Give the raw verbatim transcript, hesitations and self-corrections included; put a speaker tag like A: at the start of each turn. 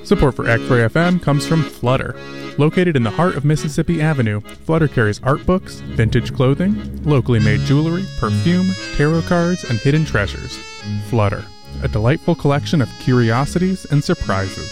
A: Support for X Ray F M comes from Flutter. Located in the heart of Mississippi Avenue, Flutter carries art books, vintage clothing, locally made jewelry, perfume, tarot cards, and hidden treasures. Flutter, a delightful collection of curiosities and surprises.